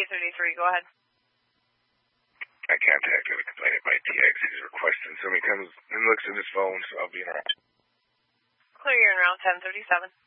333, go ahead. I contacted a complainant by TX. He's requesting somebody comes and looks at his phone, so I'll be in around. Clear, you're in around 1037.